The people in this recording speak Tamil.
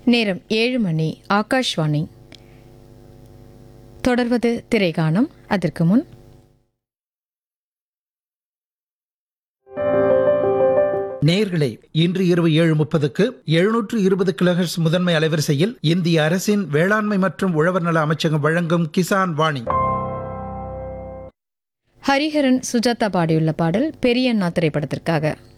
நேரம் 7 மணி. ஆகாஷ்வாணி. தொடர்வது திரைகானம். அதற்கு முன் நேயர்களே, இன்று இரவு 7:30க்கு 720 கிலோஹெர்ட்ஸ் முதன்மை அலைவரிசையில் இந்திய அரசின் வேளாண்மை மற்றும் உழவர் நல அமைச்சகம் வழங்கும் கிசான் வாணி. ஹரிஹரன் சுஜாதா பாடியுள்ள பாடல் பெரியண்ணா திரைப்படத்திற்காக.